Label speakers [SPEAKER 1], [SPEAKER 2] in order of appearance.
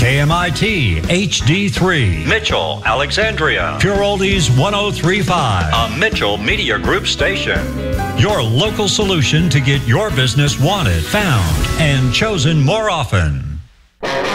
[SPEAKER 1] KMIT HD3.
[SPEAKER 2] Mitchell, Alexandria.
[SPEAKER 1] Pure Oldies 1035.
[SPEAKER 2] A Mitchell Media Group station.
[SPEAKER 1] Your local solution to get your business wanted, found, and chosen more often.